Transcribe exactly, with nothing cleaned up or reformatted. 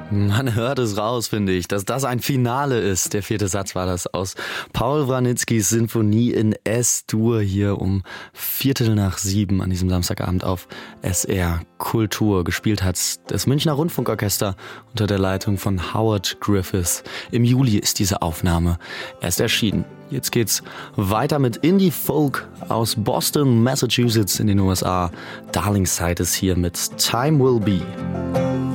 Man hört es raus, finde ich, dass das ein Finale ist. Der vierte Satz war das aus Paul Wranitzkys Sinfonie in S-Dur hier um Viertel nach sieben an diesem Samstagabend auf S R Kultur. Gespielt hat das Münchner Rundfunkorchester unter der Leitung von Howard Griffiths. Im Juli ist diese Aufnahme erst erschienen. Jetzt geht's weiter mit Indie-Folk aus Boston, Massachusetts in den U S A. Darlingside ist hier mit Time Will Be.